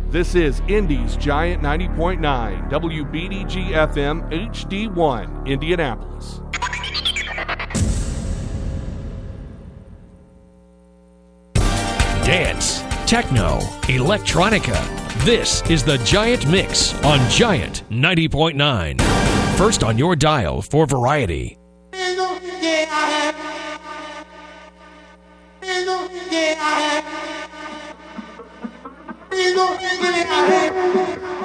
This is Indy's Giant 90.9 WBDG FM HD1 Indianapolis. Dance, techno, electronica. This is the Giant Mix on Giant 90.9. First on your dial for variety.